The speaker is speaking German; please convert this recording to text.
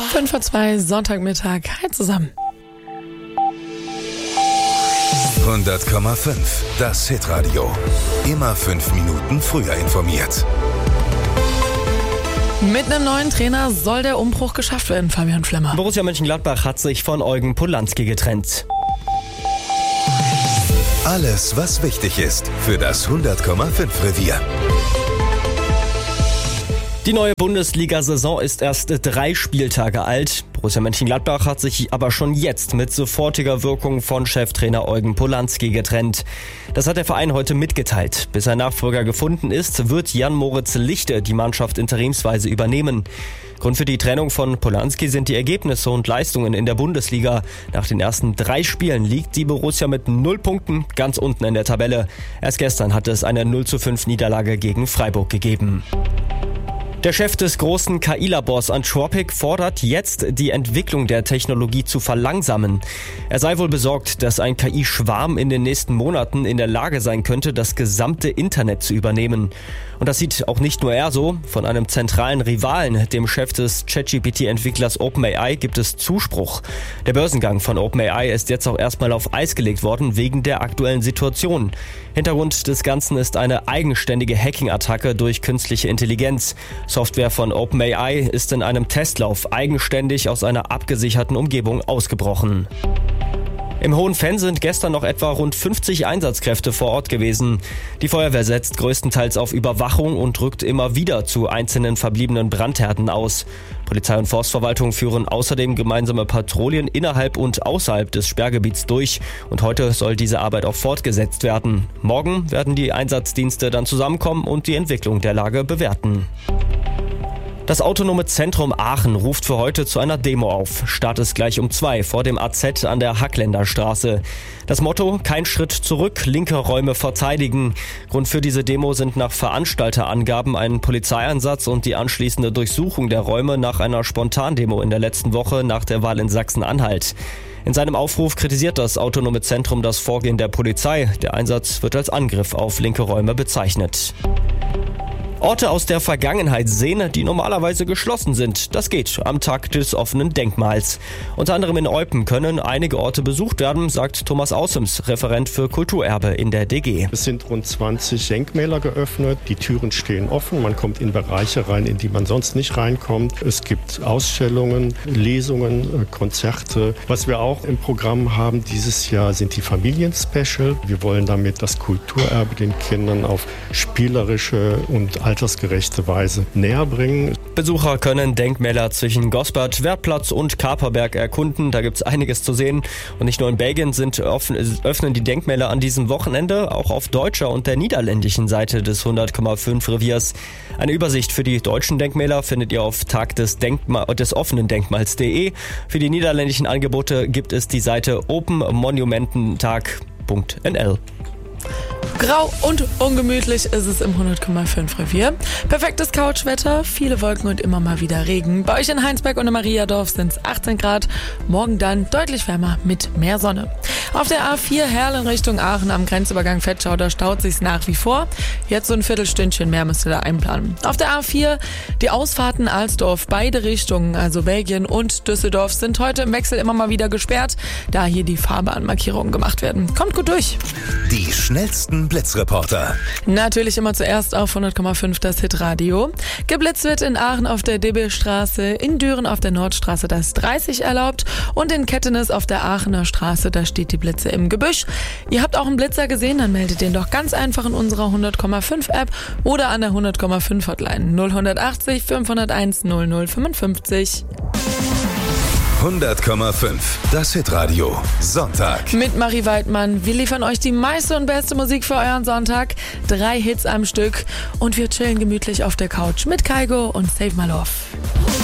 5:02, Sonntagmittag. Hi zusammen. 100,5, das Hitradio. Immer 5 Minuten früher informiert. Mit einem neuen Trainer soll der Umbruch geschafft werden, Fabian Flemmer. Borussia Mönchengladbach hat sich von Eugen Polanski getrennt. Alles, was wichtig ist für das 100,5 Revier. Die neue Bundesliga-Saison ist erst 3 Spieltage alt. Borussia Mönchengladbach hat sich aber schon jetzt mit sofortiger Wirkung von Cheftrainer Eugen Polanski getrennt. Das hat der Verein heute mitgeteilt. Bis ein Nachfolger gefunden ist, wird Jan-Moritz Lichte die Mannschaft interimsweise übernehmen. Grund für die Trennung von Polanski sind die Ergebnisse und Leistungen in der Bundesliga. Nach den ersten 3 Spielen liegt die Borussia mit 0 Punkten ganz unten in der Tabelle. Erst gestern hat es eine 0:5 Niederlage gegen Freiburg gegeben. Der Chef des großen KI-Labors Anthropic fordert jetzt, die Entwicklung der Technologie zu verlangsamen. Er sei wohl besorgt, dass ein KI-Schwarm in den nächsten Monaten in der Lage sein könnte, das gesamte Internet zu übernehmen. Und das sieht auch nicht nur er so. Von einem zentralen Rivalen, dem Chef des ChatGPT-Entwicklers OpenAI, gibt es Zuspruch. Der Börsengang von OpenAI ist jetzt auch erstmal auf Eis gelegt worden wegen der aktuellen Situation. Hintergrund des Ganzen ist eine eigenständige Hacking-Attacke durch künstliche Intelligenz. Software von OpenAI ist in einem Testlauf eigenständig aus einer abgesicherten Umgebung ausgebrochen. Im Hohenfenn sind gestern noch etwa rund 50 Einsatzkräfte vor Ort gewesen. Die Feuerwehr setzt größtenteils auf Überwachung und rückt immer wieder zu einzelnen verbliebenen Brandherden aus. Polizei und Forstverwaltung führen außerdem gemeinsame Patrouillen innerhalb und außerhalb des Sperrgebiets durch. Und heute soll diese Arbeit auch fortgesetzt werden. Morgen werden die Einsatzdienste dann zusammenkommen und die Entwicklung der Lage bewerten. Das Autonome Zentrum Aachen ruft für heute zu einer Demo auf. Start ist gleich um 2 vor dem AZ an der Hackländerstraße. Das Motto: kein Schritt zurück, linke Räume verteidigen. Grund für diese Demo sind nach Veranstalterangaben ein Polizeieinsatz und die anschließende Durchsuchung der Räume nach einer Spontandemo in der letzten Woche nach der Wahl in Sachsen-Anhalt. In seinem Aufruf kritisiert das Autonome Zentrum das Vorgehen der Polizei. Der Einsatz wird als Angriff auf linke Räume bezeichnet. Orte aus der Vergangenheit sehen, die normalerweise geschlossen sind. Das geht am Tag des offenen Denkmals. Unter anderem in Eupen können einige Orte besucht werden, sagt Thomas Außems, Referent für Kulturerbe in der DG. Es sind rund 20 Denkmäler geöffnet. Die Türen stehen offen. Man kommt in Bereiche rein, in die man sonst nicht reinkommt. Es gibt Ausstellungen, Lesungen, Konzerte. Was wir auch im Programm haben dieses Jahr sind die Familienspecial. Wir wollen damit das Kulturerbe den Kindern auf spielerische und altersgerechte Weise näher bringen. Besucher können Denkmäler zwischen Gosbert, Wertplatz und Kaperberg erkunden. Da gibt es einiges zu sehen. Und nicht nur in Belgien öffnen die Denkmäler an diesem Wochenende, auch auf deutscher und der niederländischen Seite des 100,5 Reviers. Eine Übersicht für die deutschen Denkmäler findet ihr auf Tag des offenen Denkmals.de. Für die niederländischen Angebote gibt es die Seite openmonumententag.nl. Grau und ungemütlich ist es im 100,5 Revier. Perfektes Couchwetter, viele Wolken und immer mal wieder Regen. Bei euch in Heinsberg und in Mariadorf sind es 18 Grad. Morgen dann deutlich wärmer mit mehr Sonne. Auf der A4 Herlen Richtung Aachen am Grenzübergang Vetschau, da staut sich's nach wie vor. Jetzt so ein Viertelstündchen mehr müsst ihr da einplanen. Auf der A4 die Ausfahrten Alsdorf, beide Richtungen, also Belgien und Düsseldorf, sind heute im Wechsel immer mal wieder gesperrt, da hier die Fahrbahnmarkierungen gemacht werden. Kommt gut durch. Die schnellsten Blitzreporter. Natürlich immer zuerst auf 100,5 das Hitradio. Geblitzt wird in Aachen auf der Dibbelstraße, in Düren auf der Nordstraße das 30 erlaubt und in Kettenis auf der Aachener Straße, da steht die Blitze im Gebüsch. Ihr habt auch einen Blitzer gesehen, dann meldet den doch ganz einfach in unserer 100,5 App oder an der 100,5 Hotline 0180 501 0055. 100,5, das Hitradio, Sonntag. Mit Marie Weidmann. Wir liefern euch die meiste und beste Musik für euren Sonntag. 3 Hits am Stück und wir chillen gemütlich auf der Couch mit Kaigo und Save My Love.